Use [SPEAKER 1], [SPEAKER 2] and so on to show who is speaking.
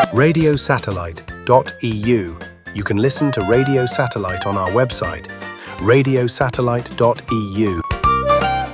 [SPEAKER 1] Radiosatellite.eu. You can listen to Radio Satellite on our website, radiosatellite.eu.